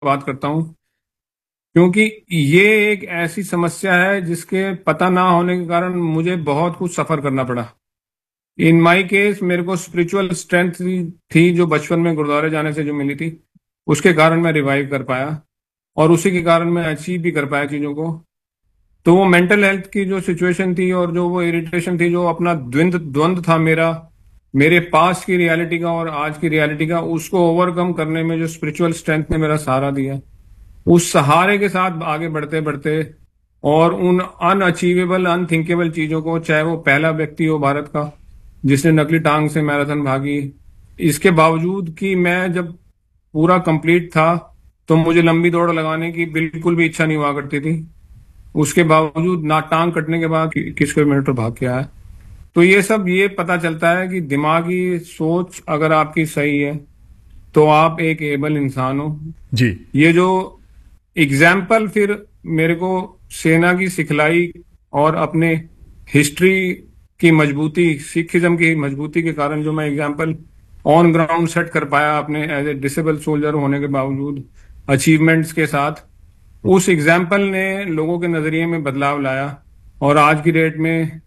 बात करता हूँ, क्योंकि ये एक ऐसी समस्या है जिसके पता ना होने के कारण मुझे बहुत कुछ सफर करना पड़ा। इन माई केस मेरे को स्पिरिचुअल स्ट्रेंथ थी जो बचपन में गुरुद्वारे जाने से जो मिली थी, उसके कारण मैं रिवाइव कर पाया और उसी के कारण मैं अचीव भी कर पाया चीजों को। तो वो मेंटल हेल्थ की जो सिचुएशन थी और जो वो इरिटेशन थी, जो अपना द्वंद्व द्वंद्व था मेरा, मेरे पास्ट की रियलिटी का और आज की रियलिटी का, उसको ओवरकम करने में जो स्पिरिचुअल स्ट्रेंथ ने मेरा सहारा दिया, उस सहारे के साथ आगे बढ़ते बढ़ते और उन अनअचीवेबल अनथिंकेबल चीजों को, चाहे वो पहला व्यक्ति हो भारत का जिसने नकली टांग से मैराथन भागी, इसके बावजूद कि मैं जब पूरा कंप्लीट था तो मुझे लंबी दौड़ लगाने की बिल्कुल भी इच्छा नहीं हुआ करती थी। उसके बावजूद ना टांग कटने के बाद 21 किलोमीटर भाग के आया। तो ये सब ये पता चलता है कि दिमागी सोच अगर आपकी सही है तो आप एक एबल इंसान हो। जी। ये जो एग्जाम्पल फिर मेरे को सेना की सिखलाई और अपने हिस्ट्री की मजबूती, सिखिज्म की मजबूती के कारण जो मैं एग्जाम्पल ऑन ग्राउंड सेट कर पाया अपने एज ए डिसेबल सोल्जर होने के बावजूद अचीवमेंट्स के साथ, उस एग्जाम्पल ने लोगों के नजरिए में बदलाव लाया। और आज की डेट में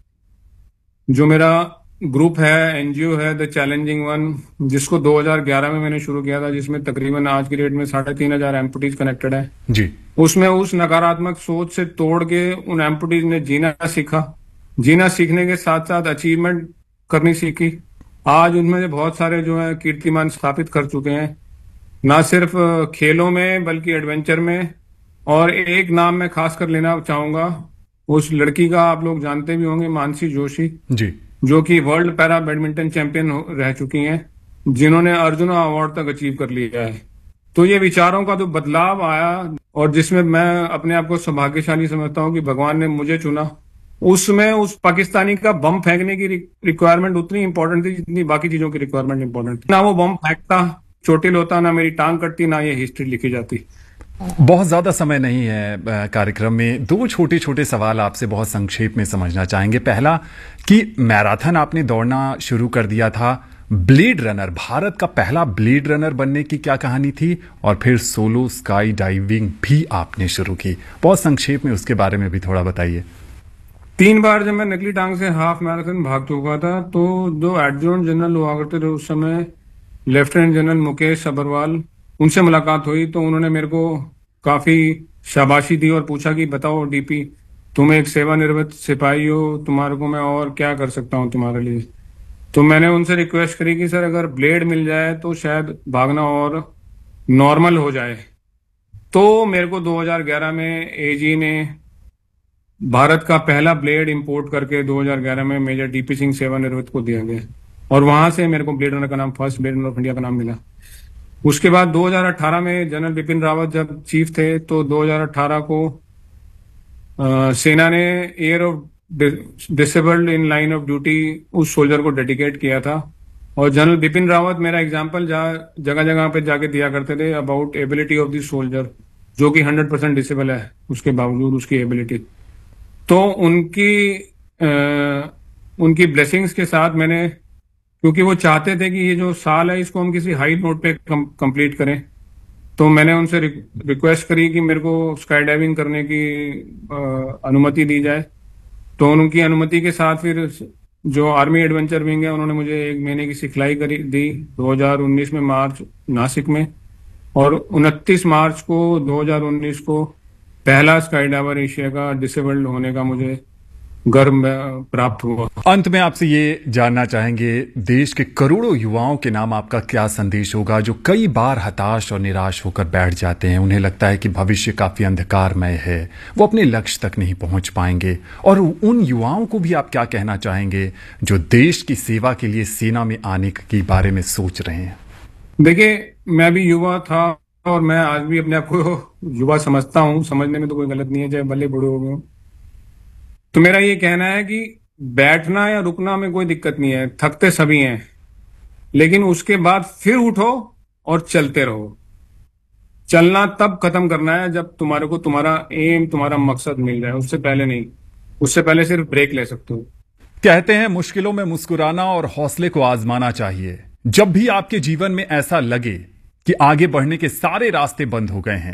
जो मेरा ग्रुप है, एनजीओ है द चैलेंजिंग वन, जिसको 2011 में मैंने शुरू किया था, जिसमें तकरीबन आज की डेट में 3,500 एम्पुटीज कनेक्टेड है। जी। उसमें उस नकारात्मक सोच से तोड़ के उन एम्पुटीज ने जीना सीखा। जीना सीखने के साथ साथ अचीवमेंट करनी सीखी। आज उनमें से बहुत सारे जो है कीर्तिमान स्थापित कर चुके हैं, ना सिर्फ खेलों में बल्कि एडवेंचर में। और एक नाम मैं खास कर लेना चाहूंगा, उस लड़की का आप लोग जानते भी होंगे, मानसी जोशी, जी। जो कि वर्ल्ड पैरा बैडमिंटन चैंपियन रह चुकी हैं, जिन्होंने अर्जुना अवार्ड तक अचीव कर लिया है। तो ये विचारों का जो बदलाव आया और जिसमें मैं अपने आप को सौभाग्यशाली समझता हूँ कि भगवान ने मुझे चुना, उसमें उस पाकिस्तानी का बम फेंकने की रिक्वायरमेंट उतनी इंपॉर्टेंट थी जितनी बाकी चीजों की रिक्वायरमेंट इंपॉर्टेंट थी। ना वो बम फेंकता, चोटिल होता, ना मेरी टांग कटती, ना ये हिस्ट्री लिखी जाती। बहुत ज्यादा समय नहीं है कार्यक्रम में। दो छोटे छोटे सवाल आपसे बहुत संक्षेप में समझना चाहेंगे। पहला, कि मैराथन आपने दौड़ना शुरू कर दिया था, ब्लेड रनर, भारत का पहला ब्लेड रनर बनने की क्या कहानी थी? और फिर सोलो स्काई डाइविंग भी आपने शुरू की, बहुत संक्षेप में उसके बारे में भी थोड़ा बताइए। 3 बार जब मैं नकली टांग से हाफ मैराथन भाग चुका था, तो जो एडजुटेंट जनरल हुआ करते थे उस समय, लेफ्टिनेंट जनरल मुकेश सबरवाल, उनसे मुलाकात हुई तो उन्होंने मेरे को काफी शाबाशी दी और पूछा कि बताओ डीपी, तुम एक सेवानिवृत्त सिपाही हो, तुम्हारे को मैं और क्या कर सकता हूँ तुम्हारे लिए। तो मैंने उनसे रिक्वेस्ट करी कि सर अगर ब्लेड मिल जाए तो शायद भागना और नॉर्मल हो जाए। तो मेरे को 2011 में एजी ने भारत का पहला ब्लेड इंपोर्ट करके 2011 में मेजर डीपी सिंह सेवानिवृत्त को दिया गया, और वहां से मेरे को ब्लेड रनर का नाम, first blade runner of India का नाम मिला। उसके बाद 2018 में जनरल बिपिन रावत जब चीफ थे तो 2018 को सेना ने air of disabled in line of duty उस सोल्जर को डेडिकेट किया था। और जनरल बिपिन रावत मेरा एग्जाम्पल जगह जगह पे जाके दिया करते थे about ability of this soldier, जो कि 100% डिसेबल है उसके बावजूद उसकी एबिलिटी। तो उनकी ब्लेसिंग्स के साथ मैंने, क्योंकि वो चाहते थे कि ये जो साल है इसको हम किसी हाई नोट पे कंप्लीट करें, तो मैंने उनसे रिक्वेस्ट करी कि मेरे को स्काई डाइविंग करने की अनुमति दी जाए। तो उनकी अनुमति के साथ फिर जो आर्मी एडवेंचर विंग है उन्होंने मुझे 1 महीने की सिखलाई करी दी 2019 में मार्च नासिक में। और 29 मार्च को 2019 को पहला स्काई डाइवर एशिया का डिसेबल्ड होने का मुझे गर्व प्राप्त हुआ। अंत में आपसे ये जानना चाहेंगे, देश के करोड़ों युवाओं के नाम आपका क्या संदेश होगा जो कई बार हताश और निराश होकर बैठ जाते हैं? उन्हें लगता है कि भविष्य काफी अंधकारमय है, वो अपने लक्ष्य तक नहीं पहुंच पाएंगे। और उन युवाओं को भी आप क्या कहना चाहेंगे जो देश की सेवा के लिए सेना में आने के बारे में सोच रहे हैं? देखिए, मैं भी युवा था और मैं आज भी अपने आप को युवा समझता हूँ, समझने में तो कोई गलत नहीं है, चाहे भले बूढ़े हो गए। तो मेरा ये कहना है कि बैठना या रुकना में कोई दिक्कत नहीं है, थकते सभी हैं, लेकिन उसके बाद फिर उठो और चलते रहो। चलना तब खत्म करना है जब तुम्हारे को तुम्हारा एम, तुम्हारा मकसद मिल जाए, उससे पहले नहीं। उससे पहले सिर्फ ब्रेक ले सकते हो। कहते हैं मुश्किलों में मुस्कुराना और हौसले को आजमाना चाहिए। जब भी आपके जीवन में ऐसा लगे कि आगे बढ़ने के सारे रास्ते बंद हो गए हैं।